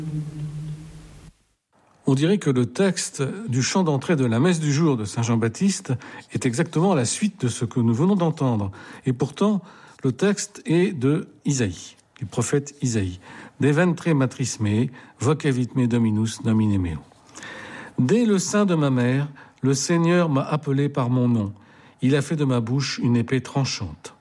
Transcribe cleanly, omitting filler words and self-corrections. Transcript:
On dirait que le texte du chant d'entrée de la messe du jour de Saint Jean-Baptiste est exactement la suite de ce que nous venons d'entendre. Et pourtant, le texte est de Isaïe, du prophète Isaïe. De ventre matris mei, vocavit me Dominus nomine meo. Dès le sein de ma mère, le Seigneur m'a appelé par mon nom. Il a fait de ma bouche une épée tranchante.